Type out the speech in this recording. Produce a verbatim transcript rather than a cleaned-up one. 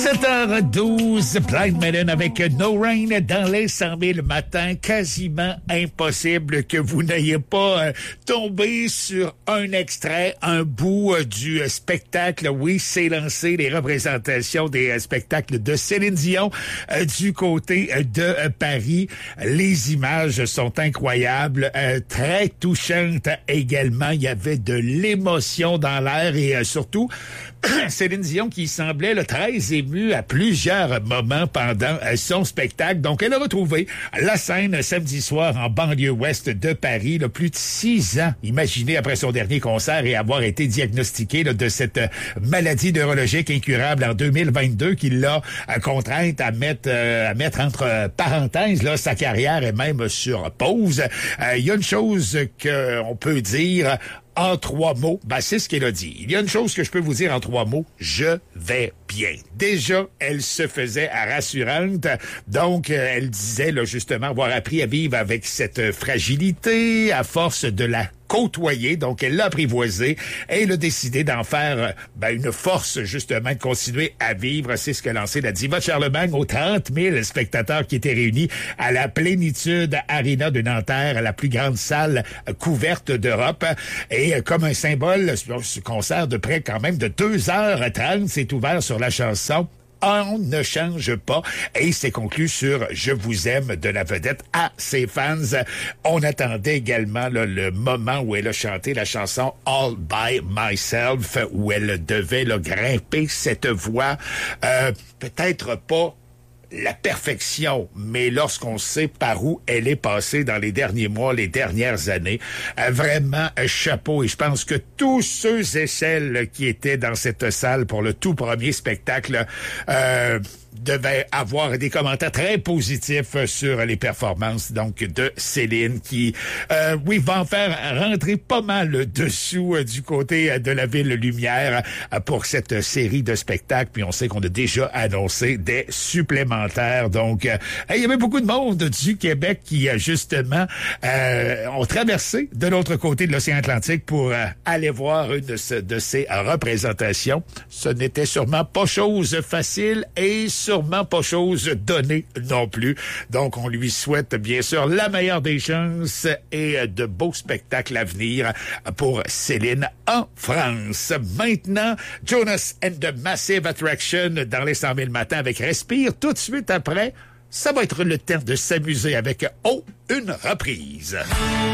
sept heures douze, Blind Melon avec No Rain dans les cent mille matins. Quasiment impossible que vous n'ayez pas euh, tombé sur un extrait, un bout euh, du euh, spectacle. Oui, c'est lancé, les représentations des euh, spectacles de Céline Dion euh, du côté euh, de euh, Paris. Les images sont incroyables, euh, très touchantes également. Il y avait de l'émotion dans l'air et euh, surtout Céline Dion qui semblait là, très émue à plusieurs moments pendant euh, son spectacle. Donc, elle a retrouvé la scène samedi soir en banlieue ouest de Paris, là, plus de six ans, imaginez, après son dernier concert et avoir été diagnostiqué là, de cette euh, maladie neurologique incurable en deux mille vingt-deux qui l'a euh, contrainte à mettre, euh, à mettre entre euh, parenthèses là, sa carrière et même sur pause. Euh, Il y a une chose qu'on peut dire en trois mots, ben c'est ce qu'elle a dit. Il y a une chose que je peux vous dire en trois mots, je vais bien. Déjà, elle se faisait rassurante, donc euh, elle disait là, justement avoir appris à vivre avec cette fragilité à force de la côtoyer, donc elle l'a apprivoisé et elle a décidé d'en faire ben, une force justement de continuer à vivre. C'est ce que lancé la diva de Charlemagne aux trente mille spectateurs qui étaient réunis à la Plénitude Arena de Nanterre, la plus grande salle couverte d'Europe. Et comme un symbole, ce concert de près quand même de deux heures trente, c'est ouvert sur la chanson On ne change pas. Et c'est conclu sur Je vous aime de la vedette à ses fans. On attendait également là, le moment où elle a chanté la chanson All by Myself, où elle devait là, grimper cette voix. Euh, peut-être pas la perfection, mais lorsqu'on sait par où elle est passée dans les derniers mois, les dernières années, euh, vraiment un chapeau. Et je pense que tous ceux et celles qui étaient dans cette salle pour le tout premier spectacle euh, devaient avoir des commentaires très positifs sur les performances donc de Céline qui, euh, oui, va en faire rentrer pas mal dessous euh, du côté euh, de la Ville Lumière euh, pour cette série de spectacles. Puis on sait qu'on a déjà annoncé des supplémentaires. Donc, euh, il y avait beaucoup de monde du Québec qui, euh, justement, euh, ont traversé de l'autre côté de l'océan Atlantique pour euh, aller voir une de, ce, de ces représentations. Ce n'était sûrement pas chose facile et sûrement pas chose donnée non plus. Donc, on lui souhaite bien sûr la meilleure des chances et de beaux spectacles à venir pour Céline en France. Maintenant, Jonas and the Massive Attraction dans les cent mille matins avec Respire. Tout de suite après, ça va être le temps de s'amuser avec Oh, une reprise.